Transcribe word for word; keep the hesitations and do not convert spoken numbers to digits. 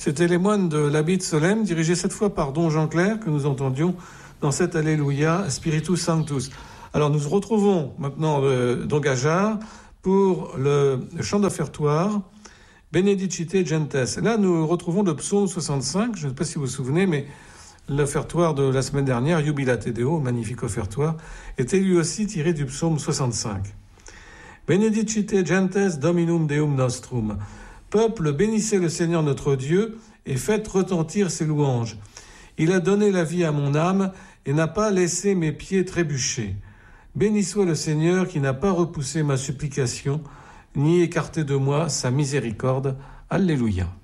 C'était les moines de l'Abit Solem, dirigés cette fois par Don Jean Clair, que nous entendions dans cet Alléluia Spiritus Sanctus. Alors nous retrouvons maintenant euh, Don Gajar pour le chant d'offertoire Benedicite Gentes. Là, nous retrouvons le psaume soixante-cinq, je ne sais pas si vous vous souvenez, mais l'offertoire de la semaine dernière, Jubilate Deo, magnifique offertoire, était lui aussi tiré du psaume soixante-cinq. Benedicite Gentes Dominum Deum Nostrum. Peuple, bénissez le Seigneur notre Dieu et faites retentir ses louanges. Il a donné la vie à mon âme et n'a pas laissé mes pieds trébucher. Béni soit le Seigneur qui n'a pas repoussé ma supplication, ni écarté de moi sa miséricorde. Alléluia.